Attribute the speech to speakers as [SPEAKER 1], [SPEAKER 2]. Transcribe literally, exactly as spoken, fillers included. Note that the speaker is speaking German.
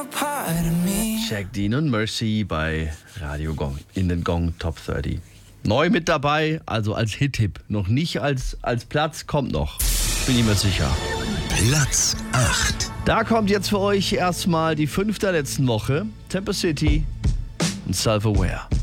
[SPEAKER 1] Jack Dean und Mercy bei Radio Gong in den Gong Top dreißig. Neu mit dabei, also als Hit-Tipp. Noch nicht als, als Platz, kommt noch. Bin ich mir sicher.
[SPEAKER 2] Platz acht.
[SPEAKER 1] Da kommt jetzt für euch erstmal die fünf der letzten Woche. Temper City und Self-Aware.